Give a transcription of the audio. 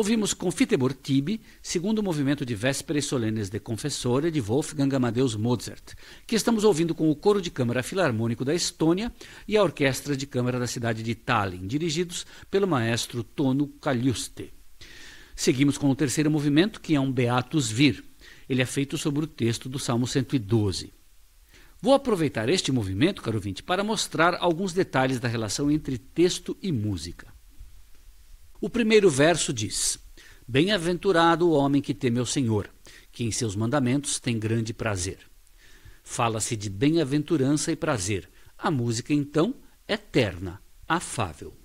Ouvimos Confitebor Tibi, segundo movimento de Vésperas Solenes de Confessore de Wolfgang Amadeus Mozart, que estamos ouvindo com o Coro de Câmara Filarmônico da Estônia e a Orquestra de Câmara da cidade de Tallinn, dirigidos pelo maestro Tonu Kaljuste. Seguimos com o terceiro movimento, que é um Beatus Vir. Ele é feito sobre o texto do Salmo 112. Vou aproveitar este movimento, caro ouvinte, para mostrar alguns detalhes da relação entre texto e música. O primeiro verso diz: Bem-aventurado o homem que teme ao Senhor, que em seus mandamentos tem grande prazer. Fala-se de bem-aventurança e prazer. A música, então, é terna, afável.